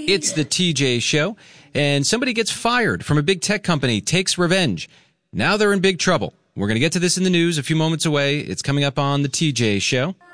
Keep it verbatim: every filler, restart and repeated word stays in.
It's the T J Show, and somebody gets fired from a big tech company, takes revenge. Now they're in big trouble. We're going to get to this in the news a few moments away. It's coming up on the T J Show.